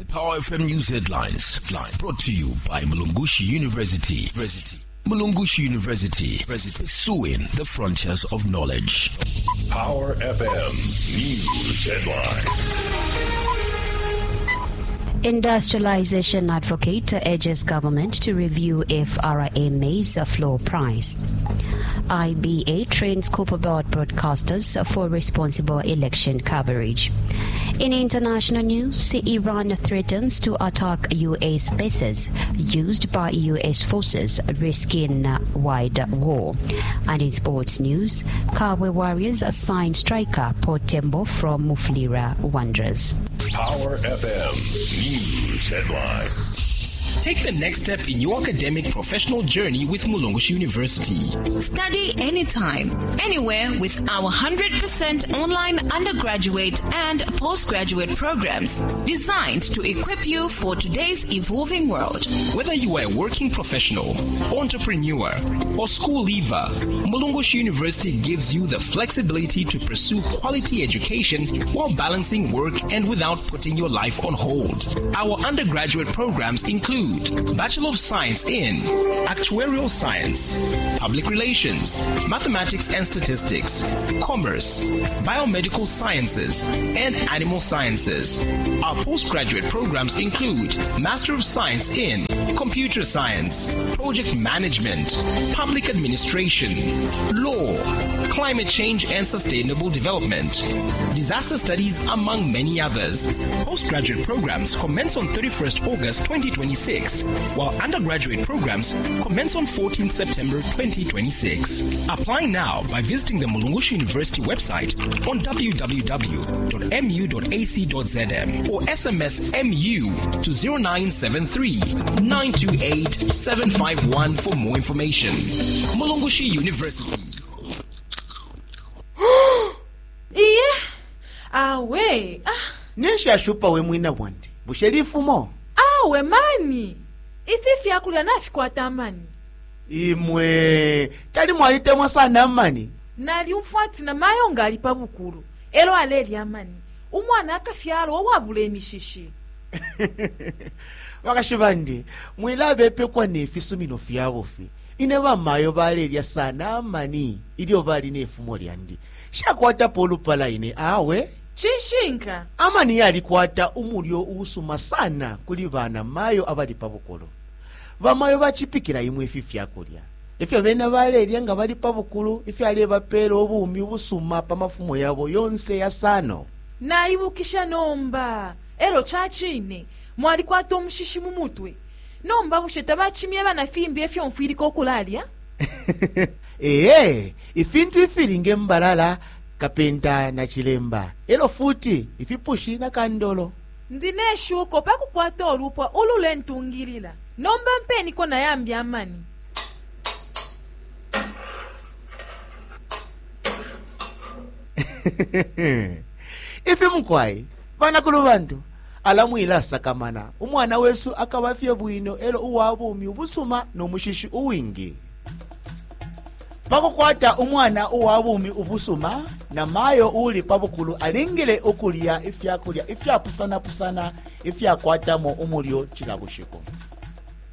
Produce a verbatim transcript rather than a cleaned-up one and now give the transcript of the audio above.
The Power F M News Headlines, brought to you by Mulungushi University. University. Mulungushi University, pursuing the frontiers of knowledge. Power F M News Headlines. Industrialization advocate urges government to review F R A maize floor price. I B A trains Cooper broadcasters for responsible election coverage. In international news, Iran threatens to attack U S bases used by U S forces, risking wide war. And in sports news, Kawe Warriors sign striker Portembo from Mufulira Wanderers. Power F M News Headlines. Take the next step in your academic professional journey with Mulungushi University. Study anytime, anywhere with our one hundred percent online undergraduate and postgraduate programs designed to equip you for today's evolving world. Whether you are a working professional, entrepreneur, or school leaver, Mulungushi University gives you the flexibility to pursue quality education while balancing work and without putting your life on hold. Our undergraduate programs include Bachelor of Science in Actuarial Science, Public Relations, Mathematics and Statistics, Commerce, Biomedical Sciences, and Animal Sciences. Our postgraduate programs include Master of Science in Computer Science, Project Management, Public Administration, Law, Climate Change and Sustainable Development, Disaster Studies, among many others. Postgraduate programs commence on thirty-first August twenty twenty-six, while undergraduate programs commence on fourteenth September twenty twenty-six. Apply now by visiting the Mulungushi University website on w w w dot m u dot a c dot z m or S M S M U to zero nine seven three, nine two eight, seven five one for more information. Mulungushi University. Iye, awe, ah. Nesha shupa we mwina wandi, busherifu mo. Awe mani, ififi ya kulia nafi kwa tamani. Imwe, tali mwalite mwasana mani. Nali umfuati na mayo ngali pabukuru, elo aleli amani. Umwana akafialo wabule mishishi. Wakashibandi, mwilabe pekwa nefi sumino fiyawofi. Ineva mayo baleli ya sana mani, ili obali nefu moriandi. Shakwata polu pala ine awe. Chishinka. Amani yali kwata umulio usuma sana kuli bana mayo abali pabukulu. Bamayo bachipikira imwe fifi yakulya. Ifya bena baleli nga bali pabukulu, ifya aleba pelo obumi busuma pamafumo yabo yonse ya sano. Na ibukisha nomba. Ero chachine. Mwali kwata omushishi mu mutwe. Nomba busheta bachimye bana fimbi efyo mfiri kokulalya. Ee, ifintu ifiringe mbalala kapenta na chilemba. Elo futi ifipushi na kandolo. Ndineshu uko paku kwata olupwa ulule ntungilila. Nomba mpeni kona yambi amani. Ifi mkwai, bana kulubantu. Alamu ilasa kamana. Umwana wesu akabafye bwino elo uwabu umi ubusuma no mushishi uwingi. Pako kwata umwana uwabumi ubusuma na mayo uli pabukulu alingile okulia ifya kulia ifya pusana pusana ifya kwata mo umulio chilabushiko.